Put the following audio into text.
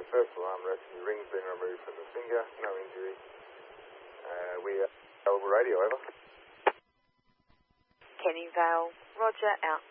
first alarm rescue, ring's been removed from the finger, no injury. We are over radio, over. Kenny Vale, Roger, out.